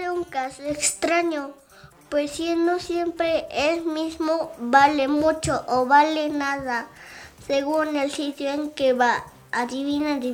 de un caso extraño, pues si no siempre el mismo vale mucho o vale nada, según el sitio en que va. Adivina, adivina.